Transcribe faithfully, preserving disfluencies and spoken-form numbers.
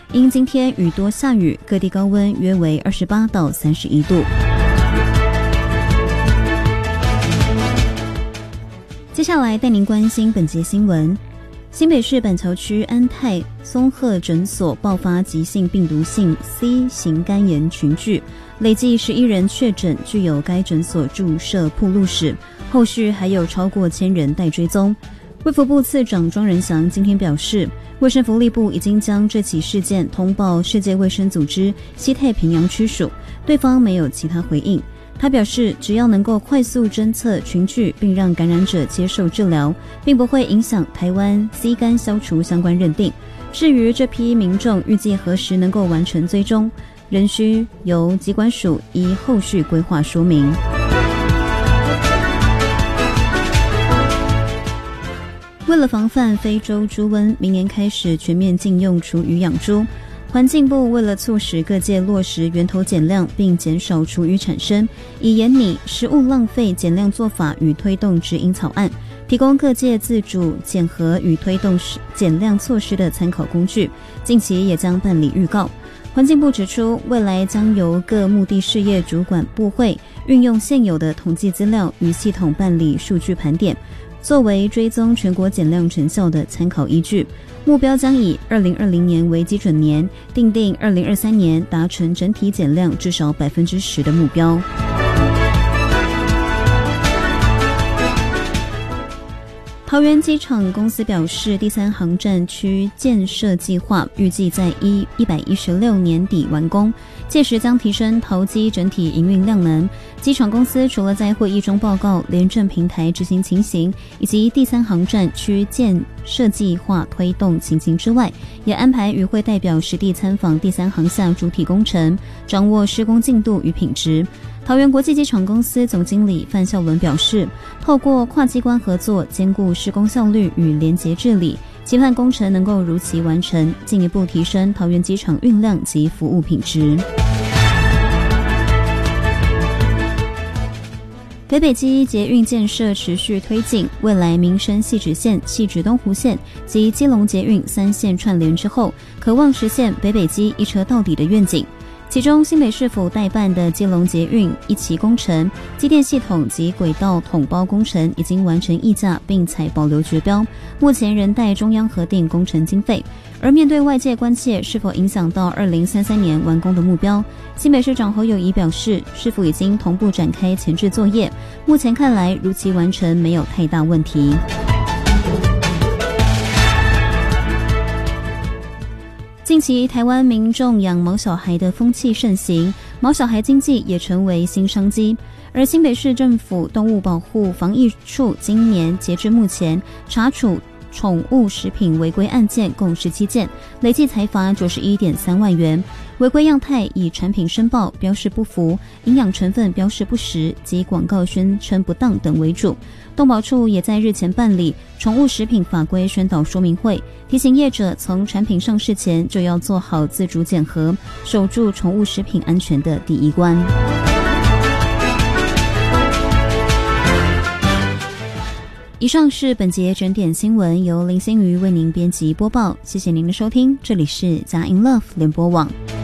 因今天雨多下雨，各地高温约为二十八到三十一度。接下来带您关心本节新闻。新北市板桥区安泰松鹤诊所爆发急性病毒性 C 型肝炎群聚，累计十一人确诊具有该诊所注射暴露史，后续还有超过千人待追踪。卫福部次长庄仁祥今天表示，卫生福利部已经将这起事件通报世界卫生组织西太平洋区属，对方没有其他回应。他表示，只要能够快速侦测群聚并让感染者接受治疗，并不会影响台湾 C 肝消除相关认定。至于这批民众预计何时能够完成追踪，仍需由疾管署依后续规划说明。为了防范非洲猪瘟，明年开始全面禁用厨余养猪。环境部为了促使各界落实源头减量并减少厨余产生，以研拟食物浪费减量做法与推动指引草案，提供各界自主检核与推动减量措施的参考工具，近期也将办理预告。环境部指出，未来将由各目的事业主管部会运用现有的统计资料与系统办理数据盘点，作为追踪全国减量成效的参考依据。目标将以二零二零年为基准年，订定二零二三年达成整体减量至少 百分之十 的目标。桃园机场公司表示，第三航站区建设计划预计在一百一十六年底完工，届时将提升桃机整体营运量能。机场公司除了在会议中报告联政平台执行情形以及第三航站区建设计划推动情形之外，也安排与会代表实地参访第三航厦主体工程，掌握施工进度与品质。桃园国际机场公司总经理范孝伦表示，透过跨机关合作，兼顾施工效率与联结治理，期盼工程能够如期完成，进一步提升桃园机场运量及服务品质。北北基捷运建设持续推进，未来民生汐止线、汐止东湖线及基隆捷运三线串联之后，可望实现北北基一车到底的愿景。其中新北市府代办的基隆捷运一期工程、机电系统及轨道统包工程已经完成议价并采保留决标，目前仍待中央核定工程经费。而面对外界关切是否影响到二零三三年完工的目标，新北市长侯友宜表示，市府已经同步展开前置作业，目前看来如期完成没有太大问题。近期台湾民众养毛小孩的风气盛行，毛小孩经济也成为新商机。而新北市政府动物保护防疫处今年截至目前查处宠物食品违规案件共十七件，累计裁罚 九十一点三万元。违规样态以产品申报标示不符、营养成分标示不实及广告宣称不当等为主。动保处也在日前办理宠物食品法规宣导说明会，提醒业者从产品上市前就要做好自主检核，守住宠物食品安全的第一关。以上是本节整点新闻，由林心瑜为您编辑播报，谢谢您的收听，这里是佳音 Love 联播网。